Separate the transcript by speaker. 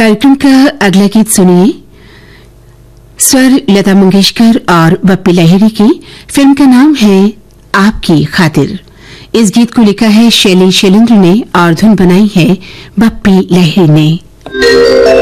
Speaker 1: कार्यक्रम का अगला गीत सुनिए। स्वर लता मंगेशकर और बप्पी लहिरी की। फिल्म का नाम है आपकी खातिर। इस गीत को लिखा है शैली शैलेंद्र ने और धुन बनाई है बप्पी लहिरी ने।